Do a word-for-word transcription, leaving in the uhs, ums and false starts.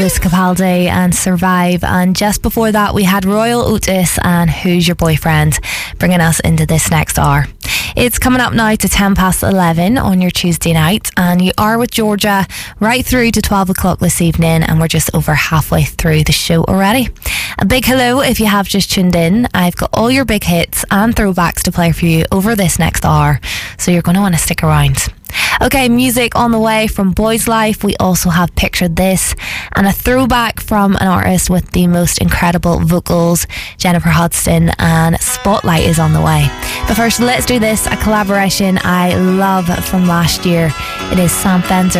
Lewis Capaldi and Survive, and just before that we had Royal Otis and Who's Your Boyfriend, bringing us into this next hour. It's coming up now to ten past eleven on your Tuesday night, and you are with Georgia right through to twelve o'clock this evening, and we're just over halfway through the show already. A big hello if you have just tuned in. I've got all your big hits and throwbacks to play for you over this next hour, so you're going to want to stick around. Okay, music on the way from Boys Life. We also have Picture This and a throwback from an artist with the most incredible vocals, Jennifer Hudson, and Spotlight is on the way. But first, let's do this, a collaboration I love from last year. It is Sam Fender